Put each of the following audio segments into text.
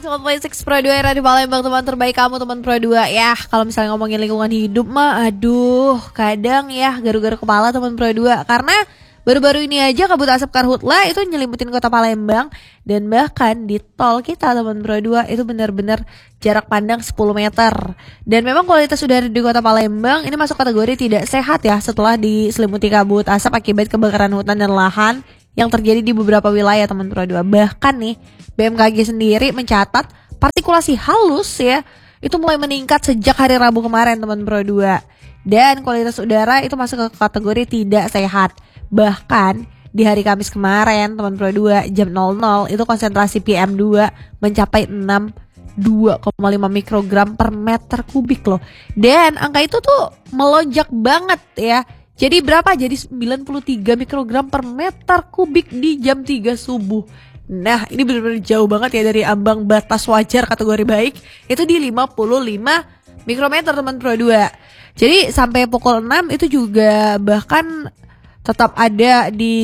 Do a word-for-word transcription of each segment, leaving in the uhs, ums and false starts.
seratus koma enam Pro dua era di Palembang, teman terbaik kamu, teman Pro dua. Ya, kalau misalnya ngomongin lingkungan hidup mah, aduh, kadang ya garu-garu kepala teman Pro dua. Karena baru-baru ini aja kabut asap karhutla itu nyelimutin kota Palembang. Dan bahkan di tol kita teman Pro dua itu benar-benar jarak pandang sepuluh meter. Dan memang kualitas udara di kota Palembang ini masuk kategori tidak sehat ya, setelah diselimuti kabut asap akibat kebakaran hutan dan lahan yang terjadi di beberapa wilayah teman Pro dua. Bahkan nih B M K G sendiri mencatat partikulasi halus ya itu mulai meningkat sejak hari Rabu kemarin teman Pro dua. Dan kualitas udara itu masuk ke kategori tidak sehat. Bahkan di hari Kamis kemarin teman Pro dua jam nol nol itu konsentrasi P M dua mencapai enam puluh dua koma lima mikrogram per meter kubik loh. Dan angka itu tuh melonjak banget ya. Jadi berapa? Jadi sembilan puluh tiga mikrogram per meter kubik di jam tiga subuh. Nah, ini benar-benar jauh banget ya dari ambang batas wajar kategori baik. Itu di lima puluh lima mikrometer teman Pro dua. Jadi sampai pukul enam itu juga bahkan tetap ada di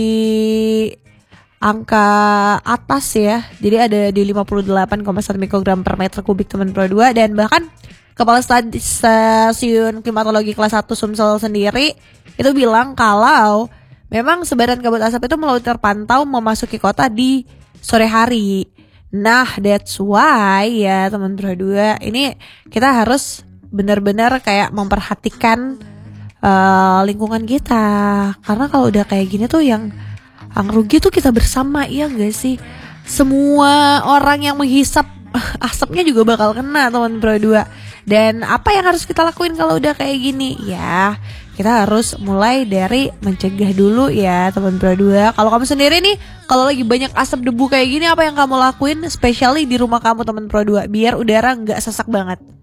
angka atas ya. Jadi ada di lima puluh delapan koma satu mikrogram per meter kubik teman Pro dua. Dan bahkan Kepala Stasiun Klimatologi kelas satu Sumsel sendiri itu bilang kalau memang sebaran kabut asap itu mulai terpantau memasuki kota di sore hari. Nah, that's why ya teman Pro dua, ini kita harus benar-benar kayak memperhatikan uh, lingkungan kita. Karena kalau udah kayak gini tuh yang yang rugi tuh kita bersama, iya gak sih? Semua orang yang menghisap asapnya juga bakal kena teman Pro dua. Dan apa yang harus kita lakuin kalau udah kayak gini? Ya, kita harus mulai dari mencegah dulu ya teman Pro dua. Kalau kamu sendiri nih, kalau lagi banyak asap debu kayak gini, apa yang kamu lakuin? Especially di rumah kamu teman Pro dua, biar udara nggak sesak banget.